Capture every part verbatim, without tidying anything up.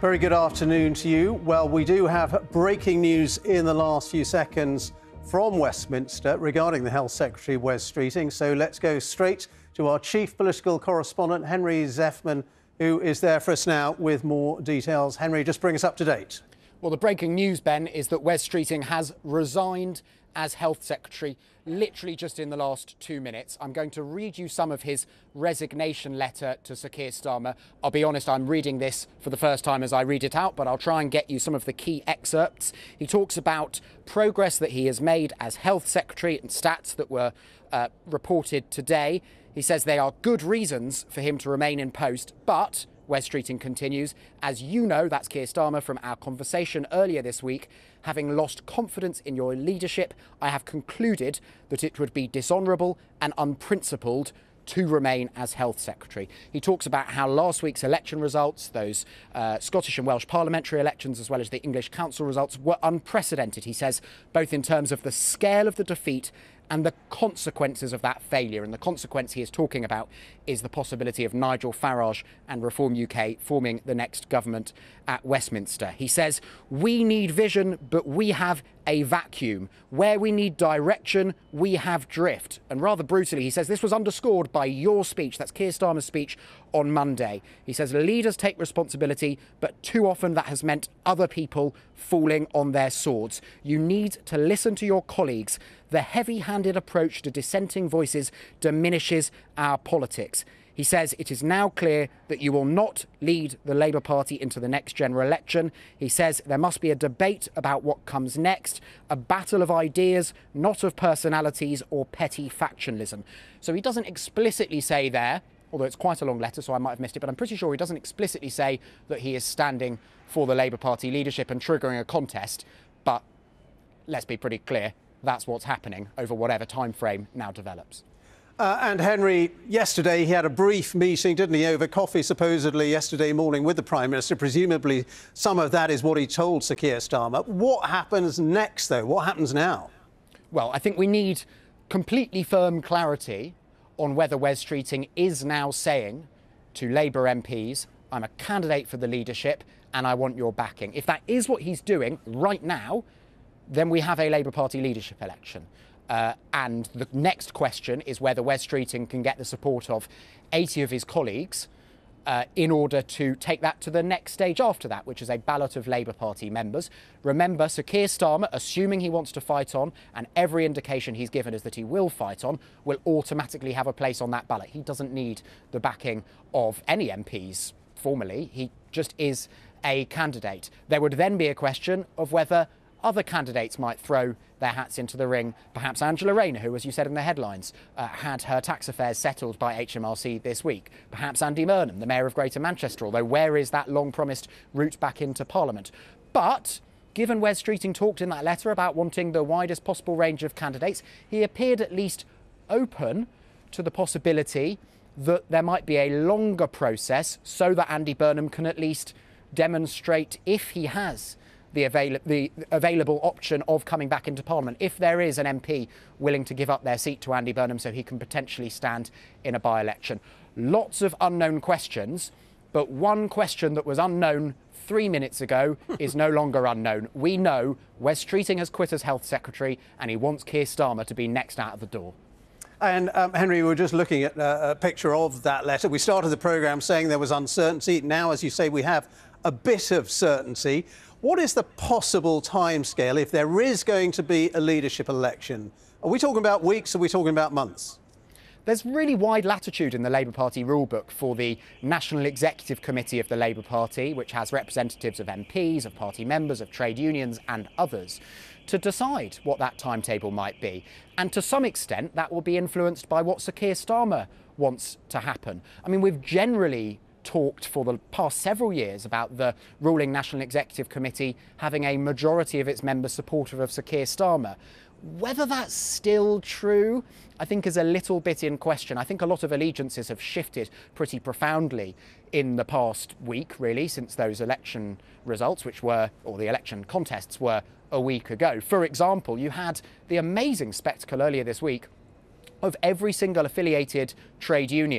Very good afternoon to you. Well, we do have breaking news in the last few seconds from Westminster regarding the Health Secretary, Wes Streeting. So let's go straight to our chief political correspondent, Henry Zeffman, who is there for us now with more details. Henry, just bring us up to date. Well, the breaking news, Ben, is that Wes Streeting has resigned as Health Secretary literally just in the last two minutes. I'm going to read you some of his resignation letter to Sir Keir Starmer. I'll be honest, I'm reading this for the first time as I read it out, but I'll try and get you some of the key excerpts. He talks about progress that he has made as Health Secretary and stats that were uh, reported today. He says they are good reasons for him to remain in post, but Wes Streeting continues, as you know, that's Keir Starmer from our conversation earlier this week, having lost confidence in your leadership, I have concluded that it would be dishonourable and unprincipled to remain as Health Secretary. He talks about how last week's election results, those uh, Scottish and Welsh parliamentary elections, as well as the English council results, were unprecedented, he says, both in terms of the scale of the defeat and the consequences of that failure. And the consequence he is talking about is the possibility of Nigel Farage and Reform U K forming the next government at Westminster. He says, we need vision, but we have a vacuum. Where we need direction, we have drift. And rather brutally, he says this was underscored by your speech, that's Keir Starmer's speech on Monday. He says leaders take responsibility, but too often that has meant other people falling on their swords. You need to listen to your colleagues. The heavy-handed approach to dissenting voices diminishes our politics. He says it is now clear that you will not lead the Labour Party into the next general election. He says there must be a debate about what comes next, a battle of ideas, not of personalities or petty factionalism. So he doesn't explicitly say there, although it's quite a long letter, so I might have missed it, but I'm pretty sure he doesn't explicitly say that he is standing for the Labour Party leadership and triggering a contest. But let's be pretty clear, that's what's happening over whatever time frame now develops. Uh, and Henry, yesterday he had a brief meeting, didn't he, over coffee supposedly yesterday morning with the Prime Minister. Presumably some of that is what he told Sir Keir Starmer. What happens next, though? What happens now? Well, I think we need completely firm clarity on whether Wes Streeting is now saying to Labour M Ps, I'm a candidate for the leadership and I want your backing. If that is what he's doing right now, then we have a Labour Party leadership election. Uh, and the next question is whether Wes Streeting can get the support of eighty of his colleagues uh, in order to take that to the next stage after that, which is a ballot of Labour Party members. Remember, Sir Keir Starmer, assuming he wants to fight on, and every indication he's given is that he will fight on, will automatically have a place on that ballot. He doesn't need the backing of any M Ps formally. He just is a candidate. There would then be a question of whether other candidates might throw their hats into the ring. Perhaps Angela Rayner, who, as you said in the headlines, uh, had her tax affairs settled by H M R C this week. Perhaps Andy Burnham, the Mayor of Greater Manchester, although where is that long-promised route back into Parliament? But given Wes Streeting talked in that letter about wanting the widest possible range of candidates, he appeared at least open to the possibility that there might be a longer process so that Andy Burnham can at least demonstrate, if he has The, avail the available option of coming back into Parliament, if there is an M P willing to give up their seat to Andy Burnham so he can potentially stand in a by-election. Lots of unknown questions, but one question that was unknown three minutes ago is no longer unknown. We know Wes Streeting has quit as Health Secretary and he wants Keir Starmer to be next out of the door. And um, Henry, we were just looking at uh, a picture of that letter. We started the programme saying there was uncertainty. Now, as you say, we have a bit of certainty. What is the possible timescale if there is going to be a leadership election? Are we talking about weeks or are we talking about months? There's really wide latitude in the Labour Party rulebook for the National Executive Committee of the Labour Party, which has representatives of M Ps, of party members, of trade unions and others, to decide what that timetable might be. And to some extent, that will be influenced by what Sir Keir Starmer wants to happen. I mean, we've generally talked for the past several years about the ruling National Executive Committee having a majority of its members supportive of Sir Keir Starmer. Whether that's still true, I think is a little bit in question. I think a lot of allegiances have shifted pretty profoundly in the past week, really, since those election results, which were, or the election contests were a week ago. For example, you had the amazing spectacle earlier this week of every single affiliated trade union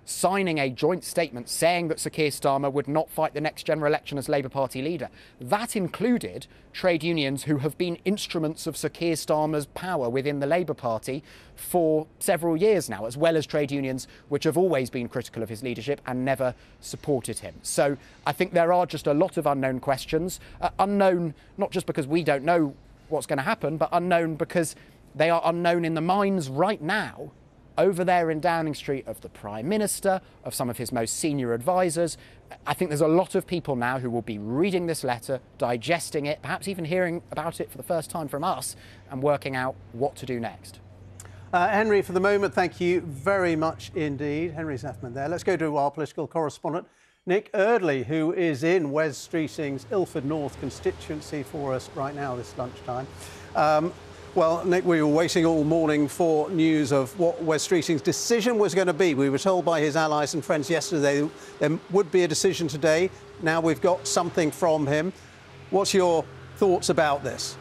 signing a joint statement saying that Sir Keir Starmer would not fight the next general election as Labour Party leader. That included trade unions who have been instruments of Sir Keir Starmer's power within the Labour Party for several years now, as well as trade unions which have always been critical of his leadership and never supported him. So I think there are just a lot of unknown questions. Uh, unknown not just because we don't know what's going to happen, but unknown because they are unknown in the minds right now over there in Downing Street of the Prime Minister, of some of his most senior advisors. I think there's a lot of people now who will be reading this letter, digesting it, perhaps even hearing about it for the first time from us and working out what to do next. Uh, Henry, for the moment, thank you very much indeed. Henry Zeffman there. Let's go to our political correspondent, Nick Eardley, who is in Wes Streeting's Ilford North constituency for us right now this lunchtime. Um, Well, Nick, we were waiting all morning for news of what Wes Streeting's decision was going to be. We were told by his allies and friends yesterday there would be a decision today. Now we've got something from him. What's your thoughts about this?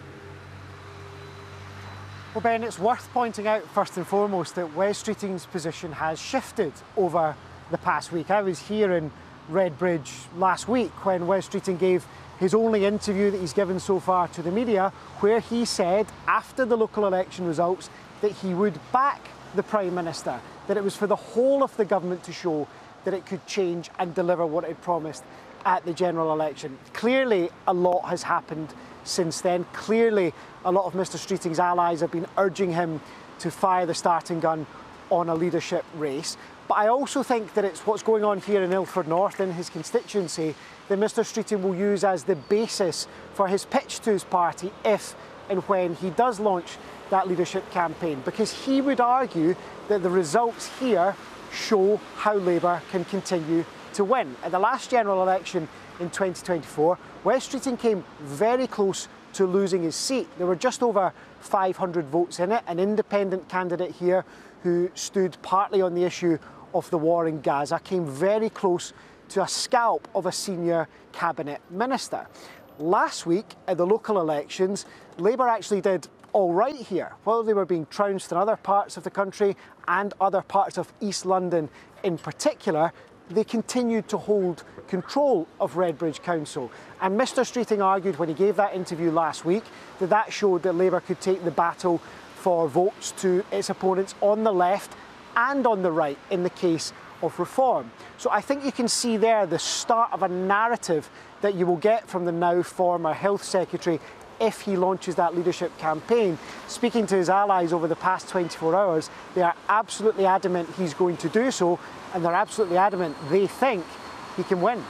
Well, Ben, it's worth pointing out first and foremost that Wes Streeting's position has shifted over the past week. I was here in Redbridge last week when Wes Streeting gave his only interview that he's given so far to the media, where he said after the local election results that he would back the Prime Minister, that it was for the whole of the government to show that it could change and deliver what it promised at the general election. Clearly, a lot has happened since then. Clearly, a lot of Mr Streeting's allies have been urging him to fire the starting gun on a leadership race. But I also think that it's what's going on here in Ilford North in his constituency that Mr Streeting will use as the basis for his pitch to his party if and when he does launch that leadership campaign, because he would argue that the results here show how Labour can continue to win. At the last general election in twenty twenty-four, Wes Streeting came very close to losing his seat. There were just over five hundred votes in it. An independent candidate here who stood partly on the issue of the war in Gaza came very close to a scalp of a senior cabinet minister. Last week at the local elections, Labour actually did all right here. While they were being trounced in other parts of the country and other parts of East London in particular, they continued to hold control of Redbridge Council. And Mr Streeting argued when he gave that interview last week that that showed that Labour could take the battle for votes to its opponents on the left and on the right in the case of reform. So I think you can see there the start of a narrative that you will get from the now former Health Secretary if he launches that leadership campaign. Speaking to his allies over the past twenty-four hours, they are absolutely adamant he's going to do so, and they're absolutely adamant they think he can win.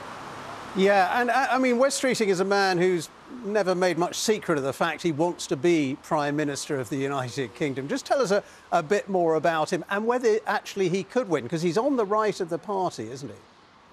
Yeah, and I mean, Wes Streeting is a man who's never made much secret of the fact he wants to be Prime Minister of the United Kingdom. Just tell us a, a bit more about him and whether actually he could win, because he's on the right of the party, isn't he?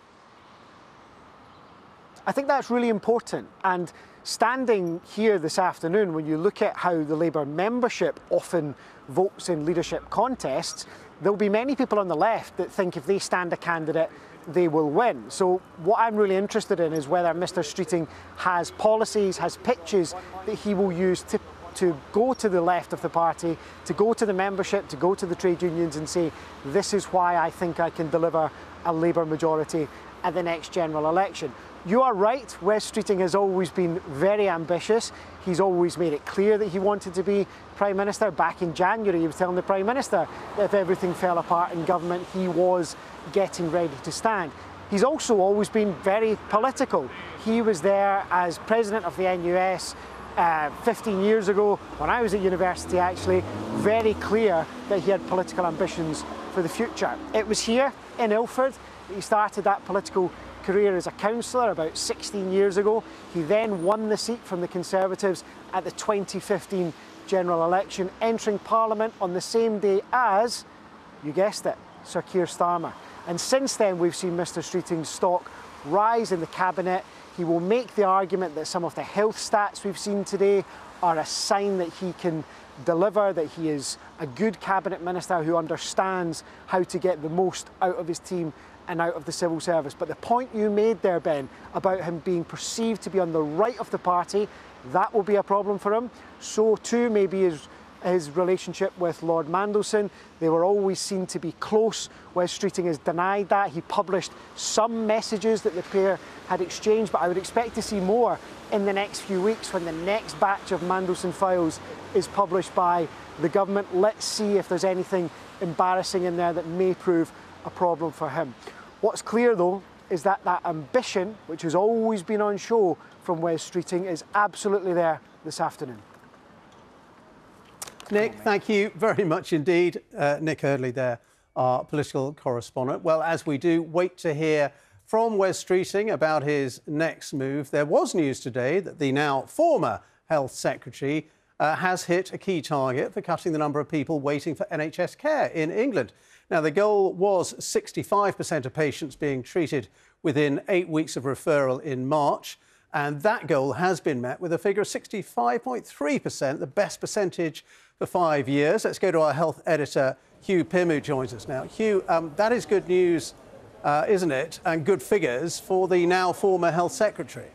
I think that's really important. And standing here this afternoon, when you look at how the Labour membership often votes in leadership contests, there'll be many people on the left that think if they stand a candidate, they will win. So what I'm really interested in is whether Mr Streeting has policies, has pitches that he will use to, to go to the left of the party, to go to the membership, to go to the trade unions and say, this is why I think I can deliver a Labour majority at the next general election. You are right, Wes Streeting has always been very ambitious. He's always made it clear that he wanted to be Prime Minister. Back in January, he was telling the Prime Minister that if everything fell apart in government, he was getting ready to stand. He's also always been very political. He was there as President of the N U S uh, fifteen years ago, when I was at university actually, very clear that he had political ambitions for the future. It was here in Ilford that he started that political career as a councillor about sixteen years ago. He then won the seat from the Conservatives at the twenty fifteen general election, entering Parliament on the same day as, you guessed it, Sir Keir Starmer. And since then we've seen Mr Streeting's stock rise in the Cabinet. He will make the argument that some of the health stats we've seen today are a sign that he can deliver, that he is a good Cabinet Minister who understands how to get the most out of his team and out of the civil service. But the point you made there, Ben, about him being perceived to be on the right of the party, that will be a problem for him. So too maybe his his relationship with Lord Mandelson. They were always seen to be close. Wes Streeting has denied that. He published some messages that the pair had exchanged, but I would expect to see more in the next few weeks when the next batch of Mandelson files is published by the government. Let's see if there's anything embarrassing in there that may prove a problem for him. What's clear, though, is that that ambition, which has always been on show from Wes Streeting, is absolutely there this afternoon. Nick, thank you very much indeed. Uh, Nick Eardley there, our political correspondent. Well, as we do wait to hear from Wes Streeting about his next move, there was news today that the now former Health Secretary uh, has hit a key target for cutting the number of people waiting for N H S care in England. Now, the goal was sixty-five percent of patients being treated within eight weeks of referral in March, and that goal has been met with a figure of sixty-five point three percent, the best percentage for five years. Let's go to our health editor, Hugh Pym, who joins us now. Hugh, um, that is good news, uh, isn't it? And good figures for the now former Health Secretary.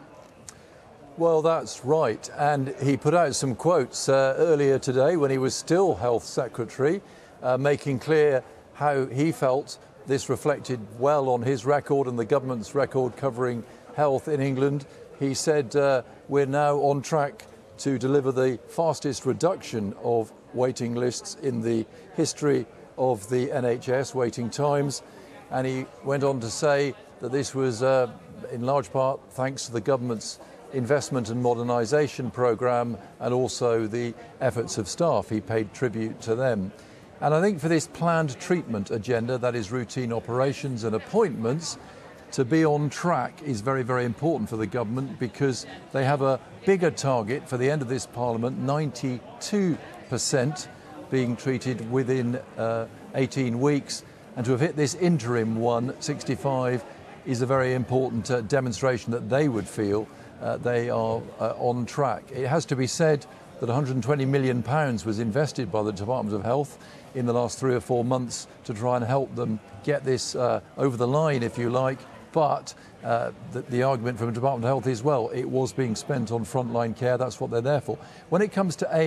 Well, that's right. And he put out some quotes uh, earlier today when he was still Health Secretary, uh, making clear how he felt this reflected well on his record and the government's record covering health in England. He said uh, we're now on track to deliver the fastest reduction of waiting lists in the history of the N H S, waiting times. And he went on to say that this was uh, in large part thanks to the government's investment and modernisation programme and also the efforts of staff. He paid tribute to them. And I think for this planned treatment agenda, that is routine operations and appointments, to be on track is very, very important for the government because they have a bigger target for the end of this Parliament, ninety-two percent being treated within uh, eighteen weeks. And to have hit this interim one, sixty-five, is a very important uh, demonstration that they would feel uh, they are uh, on track. It has to be said that one hundred twenty million pounds was invested by the Department of Health in the last three or four months to try and help them get this uh, over the line, if you like. But uh, the, the argument from the Department of Health is, well, it was being spent on frontline care. That's what they're there for. When it comes to A